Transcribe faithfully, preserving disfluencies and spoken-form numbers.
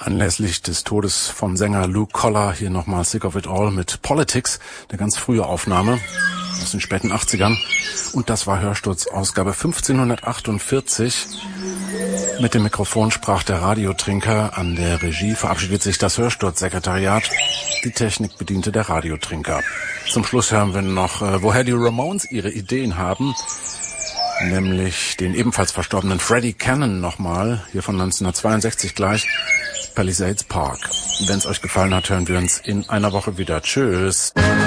Anlässlich des Todes vom Sänger Luke Collar hier nochmal Sick of It All mit Politics, eine ganz frühe Aufnahme aus den späten achtzigern. Und das war Hörsturz Ausgabe fünfzehnhundertachtundvierzig. Mit dem Mikrofon sprach der Radiotrinker. An der Regie verabschiedet sich das Hörsturzsekretariat. Die Technik bediente der Radiotrinker. Zum Schluss hören wir noch, äh, woher die Ramones ihre Ideen haben. Nämlich den ebenfalls verstorbenen Freddie Cannon nochmal, hier von neunzehnhundertzweiundsechzig gleich, Palisades Park. Wenn es euch gefallen hat, hören wir uns in einer Woche wieder. Tschüss.